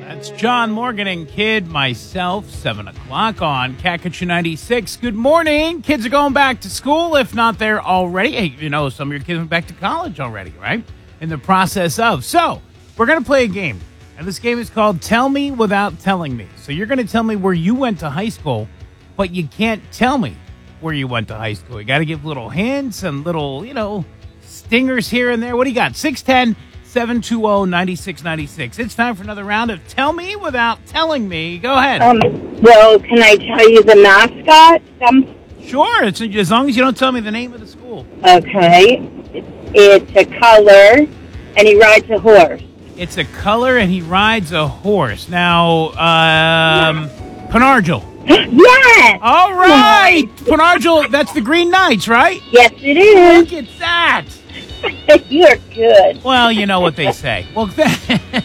That's John Morgan and Kid, myself, 7 o'clock on Cat Country 96. Good morning. Kids are going back to school, if not there already. Hey, you know, some of your kids went back to college already, right? In the process of. So, we're going to play a game. And this game is called Tell Me Without Telling Me. So, you're going to tell me where you went to high school, but you can't tell me where you went to high school. You got to give little hints and little, stingers here and there. What do you got? 610-720-9696. It's time for another round of Tell Me Without Telling Me. Go ahead. Well, can I tell you the mascot? Sure, it's as long as you don't tell me the name of the school. Okay. It's a color, and he rides a horse. It's a color, and he rides a horse. Now, Penargil. Yes! All right! Penargil, that's the Green Knights, right? Yes, it is. Look at that! You're good. Well, you know what they say. Well, This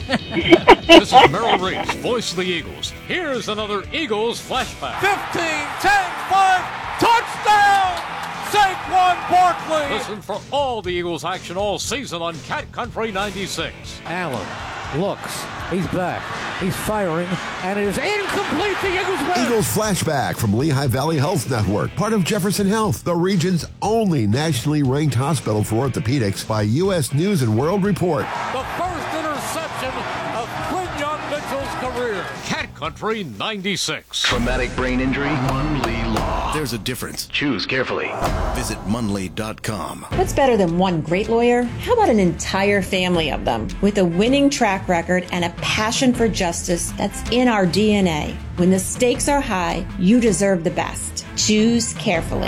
is Merrill Reese, voice of the Eagles. Here's another Eagles flashback. 15, 10, 5, touchdown! Saquon Barkley! Listen for all the Eagles action all season on Cat Country 96. Allen looks. He's back. He's firing. And it is incomplete. The Eagles win. Eagles Flashback from Lehigh Valley Health Network, part of Jefferson Health, the region's only nationally ranked hospital for orthopedics by U.S. News and World Report. The first interception of Quinyon Mitchell's career. Cat Country 96. Traumatic brain injury? Munley Law. There's a difference. Choose carefully. Visit Munley.com. What's better than one great lawyer? How about an entire family of them with a winning track record and a passion for justice that's in our DNA? When the stakes are high, you deserve the best. Choose carefully.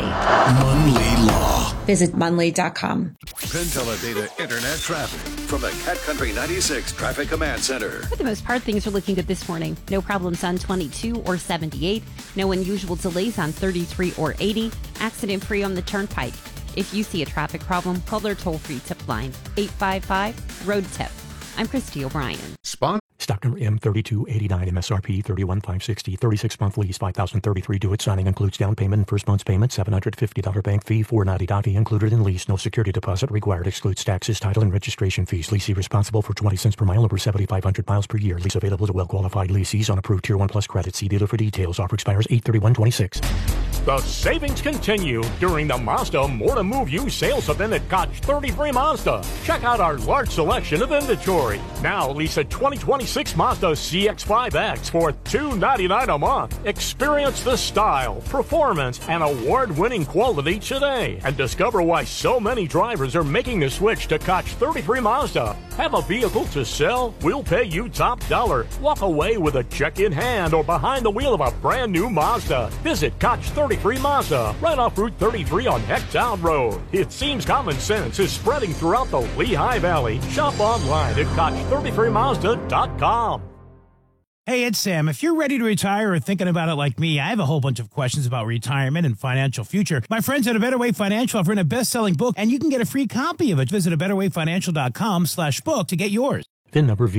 Munley Law. Visit Munley.com. Penteledata Internet traffic from the Cat Country 96 Traffic Command Center. For the most part, things are looking good this morning. No problems on 22 or 78. No unusual delays on 33 or 80. Accident-free on the Turnpike. If you see a traffic problem, call their toll-free tip line, 855-ROAD-TIP. I'm Christy O'Brien. Stock number M3289, MSRP 31560, 36-month lease, 5033 due at signing, includes down payment and first month's payment, $750 bank fee, $490 fee included in lease, no security deposit required, excludes taxes, title, and registration fees. Leasee responsible for 20 cents per mile over 7,500 miles per year. Lease available to well-qualified leasees on approved Tier 1 Plus credit. See dealer for details. Offer expires 8/31/26. The savings continue during the Mazda More to Move You sales event at Koch 33 Mazda. Check out our large selection of inventory. Now lease a 2026 Mazda CX-5X for $299 a month. Experience the style, performance, and award-winning quality today. And discover why so many drivers are making the switch to Koch 33 Mazda. Have a vehicle to sell? We'll pay you top dollar. Walk away with a check in hand or behind the wheel of a brand new Mazda. Visit Koch 33 Mazda, right off Route 33 on Hecktown Road. It seems common sense is spreading throughout the Lehigh Valley. Shop online at Koch33Mazda.com. Hey, it's Sam. If you're ready to retire or thinking about it like me, I have a whole bunch of questions about retirement and financial future. My friends at A Better Way Financial have written a best-selling book, and you can get a free copy of it. Visit abetterwayfinancial.com/book to get yours. VIN number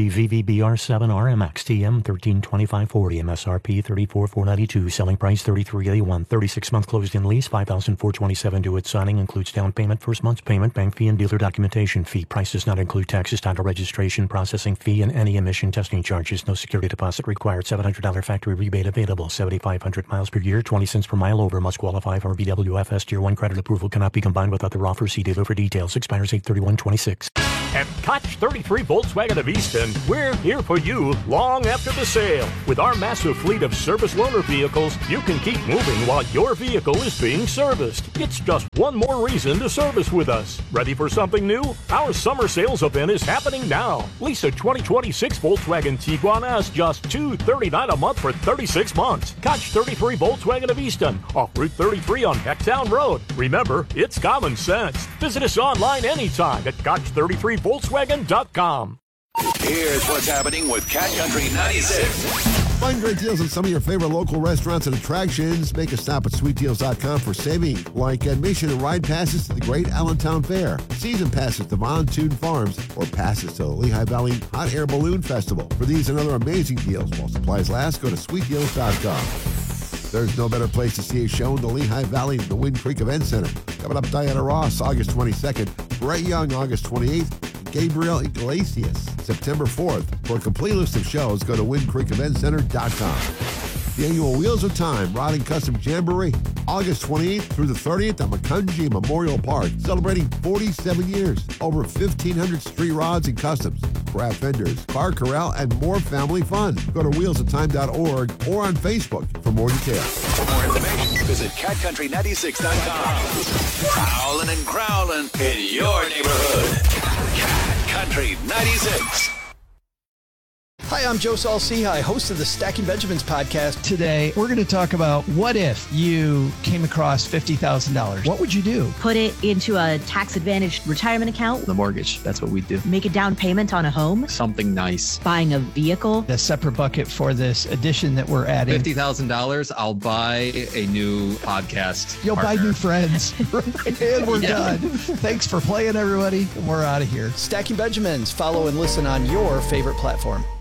VVVBR7RMXTM 132540, MSRP 34,492, selling price 3381, 36-month closed-in lease, 5,427 due at signing, includes down payment, first month's payment, bank fee, and dealer documentation fee. Price does not include taxes, title registration, processing fee, and any emission testing charges. No security deposit required. $700 factory rebate available. 7,500 miles per year, 20 cents per mile over. Must qualify for BWFS Tier 1 credit approval. Cannot be combined with other offers. See dealer for details. Expires 8/31/26. At Koch 33 Volkswagen of Easton, we're here for you long after the sale. With our massive fleet of service loaner vehicles, you can keep moving while your vehicle is being serviced. It's just one more reason to service with us. Ready for something new? Our summer sales event is happening now. Lease a 2026 Volkswagen Tiguan S just $239 a month for 36 months. Koch 33 Volkswagen of Easton, off Route 33 on Hecktown Road. Remember, it's common sense. Visit us online anytime at Koch33Volkswagen.com. Here's what's happening with Cat Country 96. Find great deals on some of your favorite local restaurants and attractions. Make a stop at sweetdeals.com for saving, like admission and ride passes to the Great Allentown Fair, season passes to Von Thun Farms, or passes to the Lehigh Valley Hot Air Balloon Festival. For these and other amazing deals while supplies last, go to sweetdeals.com. There's no better place to see a show in the Lehigh Valley than the Wind Creek Event Center. Coming up, Diana Ross, August 22nd, Brett Young, August 28th, Gabriel Iglesias, September 4th. For a complete list of shows, go to WindCreekEventCenter.com. The annual Wheels of Time Rod and Custom Jamboree, August 28th through the 30th at Macungie Memorial Park, celebrating 47 years. Over 1,500 street rods and customs, craft vendors, car corral, and more family fun. Go to wheelsoftime.org or on Facebook for more details. For more information, visit CatCountry96.com. Prowling and growling in your neighborhood. Cat Country 96. Hi, I'm Joe Saul-Sehy, host of the Stacking Benjamins podcast. Today, we're going to talk about what if you came across $50,000. What would you do? Put it into a tax-advantaged retirement account. The mortgage, that's what we do. Make a down payment on a home. Something nice. Buying a vehicle. A separate bucket for this addition that we're adding. $50,000, I'll buy a new podcast You'll partner. buy new friends. And we're done. Thanks for playing, everybody. We're out of here. Stacking Benjamins. Follow and listen on your favorite platform.